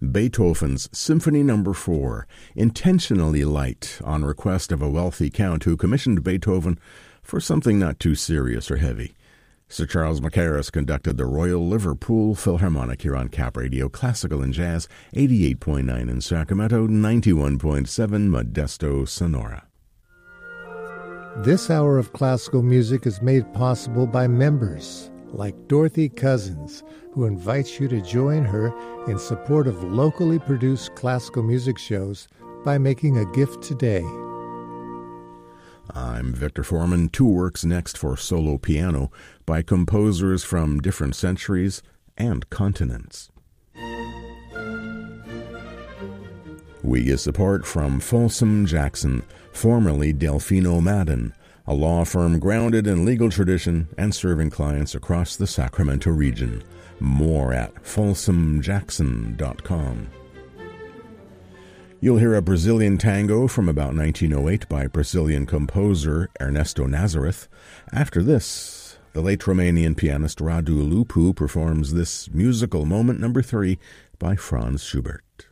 Beethoven's Symphony No. 4, intentionally light on request of a wealthy count who commissioned Beethoven for something not too serious or heavy. Sir Charles Mackerras conducted the Royal Liverpool Philharmonic here on Cap Radio, Classical and Jazz, 88.9 in Sacramento, 91.7 Modesto, Sonora. This hour of classical music is made possible by members like Dorothy Cousins, who invites you to join her in support of locally produced classical music shows by making a gift today. I'm Victor Foreman. Two works next for solo piano by composers from different centuries and continents. We get support from Folsom Jackson, formerly Delfino Madden, a law firm grounded in legal tradition and serving clients across the Sacramento region. More at folsomjackson.com. You'll hear a Brazilian tango from about 1908 by Brazilian composer Ernesto Nazareth. After this, the late Romanian pianist Radu Lupu performs this musical moment number 3 by Franz Schubert.